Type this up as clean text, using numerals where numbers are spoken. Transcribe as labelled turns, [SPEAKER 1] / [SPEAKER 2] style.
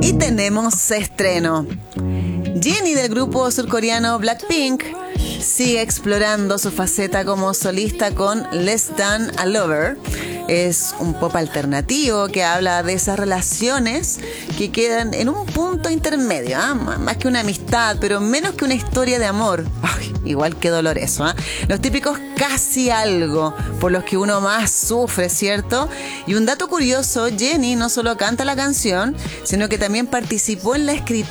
[SPEAKER 1] Y tenemos estreno. Jennie del grupo surcoreano Blackpink sigue explorando su faceta como solista con Less Than a Lover. Es un pop alternativo que habla de esas relaciones que quedan en un punto intermedio, más que una amistad, pero menos que una historia de amor. Ay, igual que dolor eso, Los típicos casi algo por los que uno más sufre, ¿cierto? Y un dato curioso, Jennie no solo canta la canción, sino que también participó en la escritura